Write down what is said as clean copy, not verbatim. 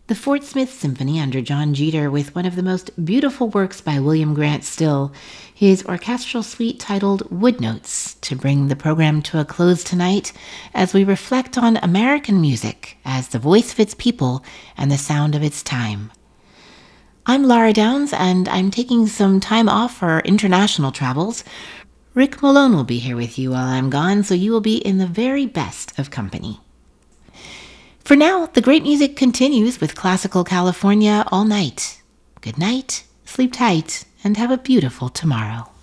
The Fort Smith Symphony under John Jeter with one of the most beautiful works by William Grant Still, his orchestral suite titled Woodnotes, to bring the program to a close tonight as we reflect on American music as the voice of its people and the sound of its time. I'm Lara Downs, and I'm taking some time off for international travels. Rick Malone will be here with you while I'm gone, so you will be in the very best of company. For now, the great music continues with Classical California all night. Good night, sleep tight, and have a beautiful tomorrow.